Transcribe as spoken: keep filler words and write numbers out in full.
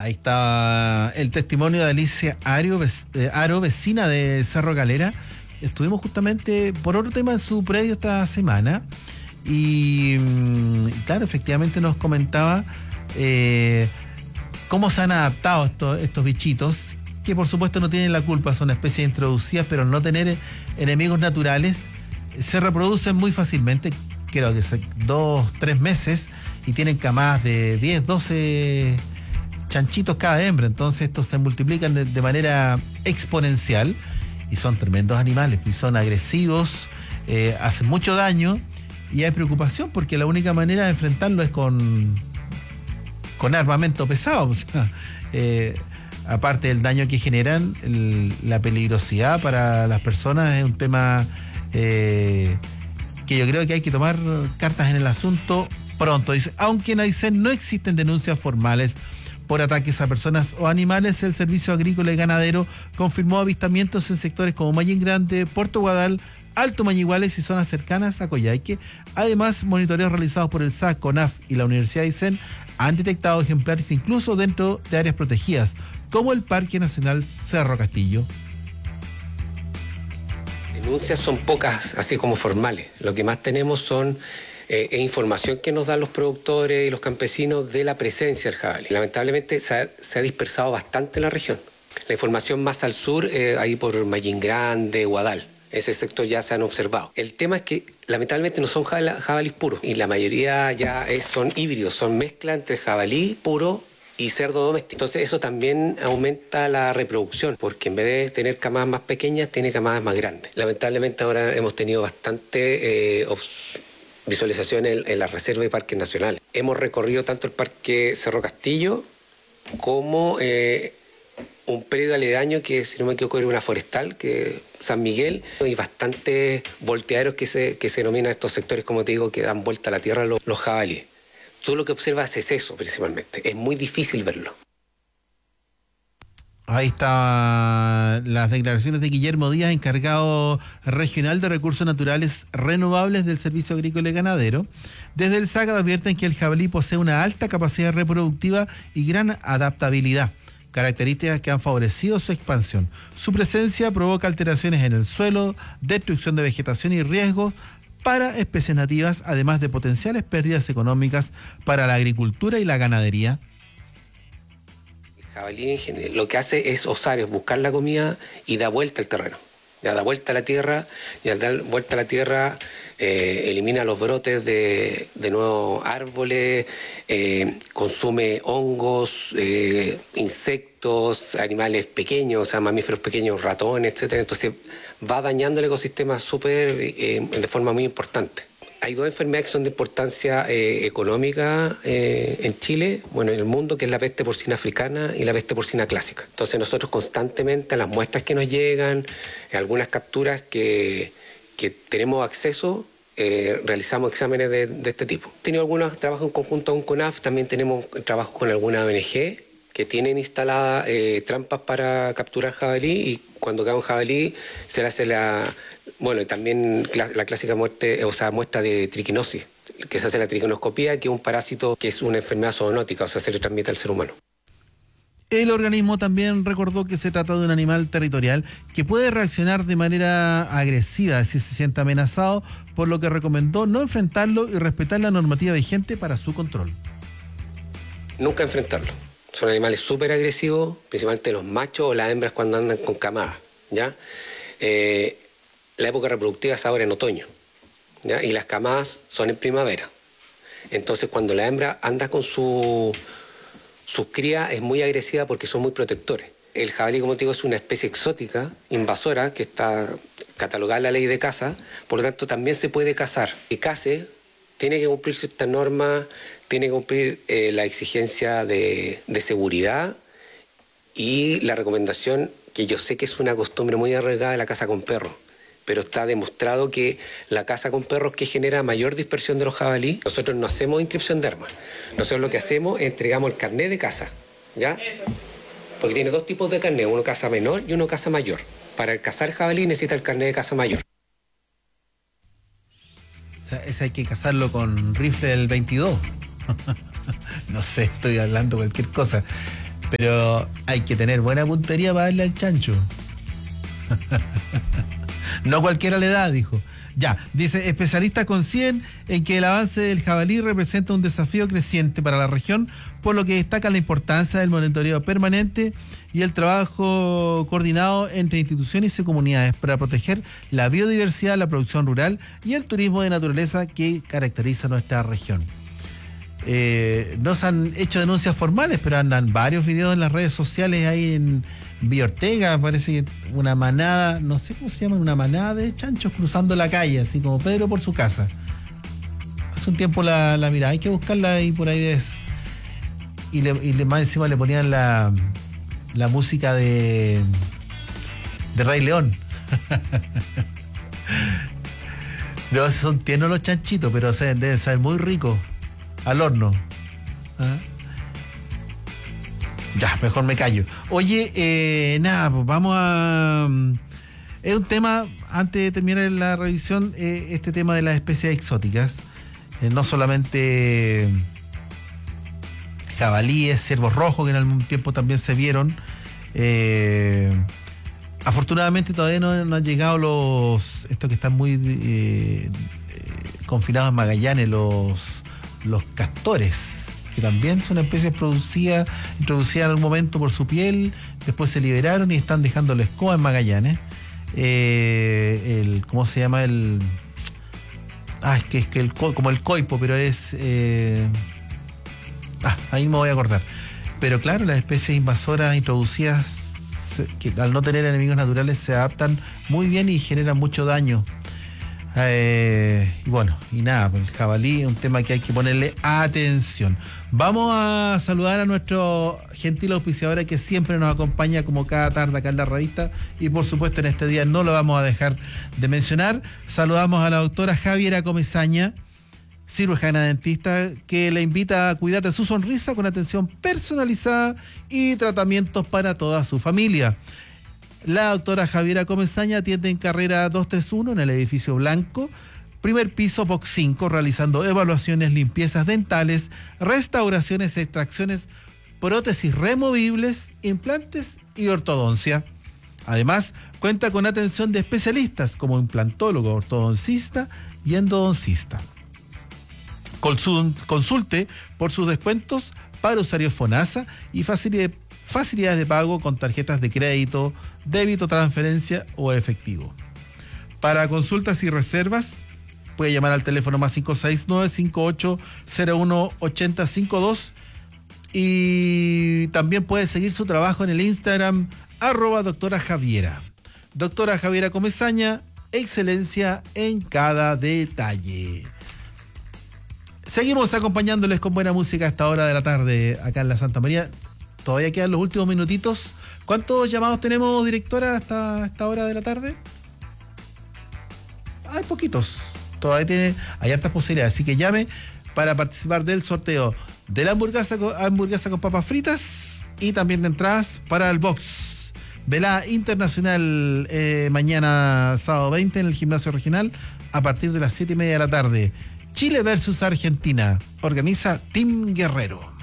Ahí está el testimonio de Alicia Aro, Aro, vecina de Cerro Calera. Estuvimos justamente por otro tema en su predio esta semana y, claro, efectivamente nos comentaba eh, cómo se han adaptado estos, estos bichitos, que por supuesto no tienen la culpa, son especies introducidas, pero al no tener enemigos naturales, se reproducen muy fácilmente, creo que dos, tres meses, y tienen camadas de diez, doce chanchitos cada hembra, entonces estos se multiplican de, de manera exponencial y son tremendos animales, y son agresivos, eh, hacen mucho daño y hay preocupación porque la única manera de enfrentarlo es con, con armamento pesado, o sea, eh, aparte del daño que generan, el, la peligrosidad para las personas es un tema eh, que yo creo que hay que tomar cartas en el asunto pronto. Dice, aunque en Aysén no existen denuncias formales por ataques a personas o animales, el Servicio Agrícola y Ganadero confirmó avistamientos en sectores como Mallín Grande, Puerto Guadal, Alto Mañiguales y zonas cercanas a Coyhaique. Además, monitoreos realizados por el S A C, CONAF y la Universidad de Aysén han detectado ejemplares incluso dentro de áreas protegidas, como el Parque Nacional Cerro Castillo. Denuncias son pocas, así como formales. Lo que más tenemos son Eh, e información que nos dan los productores y los campesinos de la presencia del jabalí. Lamentablemente se ha, se ha dispersado bastante en la región. La información más al sur, eh, ahí por Mallín Grande, Guadal, ese sector ya se han observado. El tema es que lamentablemente no son jabalíes puros y la mayoría ya es, son híbridos, son mezcla entre jabalí puro y cerdo doméstico. Entonces eso también aumenta la reproducción, porque en vez de tener camadas más pequeñas, tiene camadas más grandes. Lamentablemente ahora hemos tenido bastante eh, visualizaciones en, en la reserva y parques nacionales. Hemos recorrido tanto el Parque Cerro Castillo como eh, un predio aledaño que, si no me equivoco, era una forestal, que San Miguel, y bastantes volteaderos que se, que se denominan estos sectores, como te digo, que dan vuelta a la tierra los, los jabalíes. Tú lo que observas es eso, principalmente. Es muy difícil verlo. Ahí está las declaraciones de Guillermo Díaz, encargado regional de recursos naturales renovables del Servicio Agrícola y Ganadero. Desde el S A C advierten que el jabalí posee una alta capacidad reproductiva y gran adaptabilidad, características que han favorecido su expansión. Su presencia provoca alteraciones en el suelo, destrucción de vegetación y riesgos para especies nativas, además de potenciales pérdidas económicas para la agricultura y la ganadería. El jabalí en general, lo que hace es osar, es buscar la comida y da vuelta al terreno. Ya da vuelta a la tierra, y al dar vuelta a la tierra eh, elimina los brotes de, de nuevos árboles, eh, consume hongos, eh, insectos, animales pequeños, o sea, mamíferos pequeños, ratones, etcétera. Entonces va dañando el ecosistema súper eh, de forma muy importante. Hay dos enfermedades que son de importancia eh, económica eh, en Chile, bueno, en el mundo, que es la peste porcina africana y la peste porcina clásica. Entonces nosotros constantemente, en las muestras que nos llegan, en algunas capturas que, que tenemos acceso, eh, realizamos exámenes de, de este tipo. Hemos tenido algunos trabajos en conjunto con CONAF, también tenemos trabajos con alguna O N G que tienen instaladas eh, trampas para capturar jabalí, y cuando cae un jabalí se le hace la... Bueno, y también la clásica muerte, o sea, muestra de triquinosis, que se hace la triquinoscopía, que es un parásito que es una enfermedad zoonótica, o sea, se le transmite al ser humano. El organismo también recordó que se trata de un animal territorial que puede reaccionar de manera agresiva si se siente amenazado, por lo que recomendó no enfrentarlo y respetar la normativa vigente para su control. Nunca enfrentarlo. Son animales súper agresivos, principalmente los machos o las hembras cuando andan con camadas, ¿ya? Eh, La época reproductiva es ahora en otoño, ¿ya? Y las camadas son en primavera. Entonces, cuando la hembra anda con su, sus crías, es muy agresiva porque son muy protectores. El jabalí, como te digo, es una especie exótica, invasora, que está catalogada en la ley de caza, por lo tanto también se puede cazar. Que case tiene que cumplir ciertas normas, tiene que cumplir eh, la exigencia de, de seguridad y la recomendación, que yo sé que es una costumbre muy arriesgada, de la caza con perros. Pero está demostrado que la caza con perros que genera mayor dispersión de los jabalí. Nosotros no hacemos inscripción de armas. Nosotros lo que hacemos es entregamos el carnet de caza, ¿ya? Porque tiene dos tipos de carnet, uno caza menor y uno caza mayor. Para el cazar jabalí necesita el carnet de caza mayor. O sea, ese hay que cazarlo con rifle del veintidós. No sé, estoy hablando cualquier cosa. Pero hay que tener buena puntería para darle al chancho. No cualquiera le da, dijo. Ya, dice, especialistas coinciden en que el avance del jabalí representa un desafío creciente para la región, por lo que destacan la importancia del monitoreo permanente y el trabajo coordinado entre instituciones y comunidades para proteger la biodiversidad, la producción rural y el turismo de naturaleza que caracteriza nuestra región. Eh, no se han hecho denuncias formales, pero andan varios videos en las redes sociales ahí en Villa Ortega, parece que una manada, no sé cómo se llama, una manada de chanchos cruzando la calle, así como Pedro por su casa. Hace un tiempo la, la mira, hay que buscarla ahí por ahí de y, le, y le, más encima le ponían la, la música de de Rey León. No, son tiernos los chanchitos, pero o sea, deben ser muy ricos. Al horno. ¿Ah? Ya, mejor me callo. Oye, eh, nada, pues vamos a... Es un tema, antes de terminar la revisión, eh, este tema de las especies exóticas. Eh, no solamente jabalíes, ciervos rojos, que en algún tiempo también se vieron. Eh, afortunadamente todavía no, no han llegado los... Estos que están muy eh, eh, confinados en Magallanes, los... los castores, que también son especies producidas, introducidas en algún momento por su piel, después se liberaron y están dejando la escoba en Magallanes. Eh, el, ¿Cómo se llama? El... Ah, es que es que el como el coipo, pero es... Eh, ah, ahí me voy a acordar. Pero claro, las especies invasoras introducidas, que al no tener enemigos naturales, se adaptan muy bien y generan mucho daño. Eh, y bueno, y nada, pues el jabalí es un tema que hay que ponerle atención. Vamos a saludar a nuestro gentil auspiciadora que siempre nos acompaña como cada tarde acá en la revista, y por supuesto en este día no lo vamos a dejar de mencionar. Saludamos a la doctora Javiera Comesaña, cirujana dentista, que le invita a cuidar de su sonrisa con atención personalizada y tratamientos para toda su familia. La doctora Javiera Comesaña atiende en carrera doscientos treinta y uno en el edificio Blanco, primer piso, box cinco, realizando evaluaciones, limpiezas dentales, restauraciones, extracciones, prótesis removibles, implantes y ortodoncia. Además, cuenta con atención de especialistas como implantólogo, ortodoncista y endodoncista. Consulte por sus descuentos para usuarios FONASA y facilidades facilidades de pago con tarjetas de crédito, débito, transferencia o efectivo. Para consultas y reservas, puede llamar al teléfono más cinco seis nueve, cinco ocho cero uno, ocho cero cinco dos y también puede seguir su trabajo en el Instagram, arroba doctora Javiera. Doctora Javiera Comesaña, excelencia en cada detalle. Seguimos acompañándoles con buena música a esta hora de la tarde acá en la Santa María. Todavía quedan los últimos minutitos. ¿Cuántos llamados tenemos, directora, hasta esta hora de la tarde? Hay poquitos. Todavía tiene, hay hartas posibilidades. Así que llame para participar del sorteo de la hamburguesa con, hamburguesa con papas fritas y también de entradas para el box. Velada internacional eh, mañana sábado veinte en el gimnasio regional a partir de las siete y media de la tarde. Chile versus Argentina. Organiza Team Guerrero.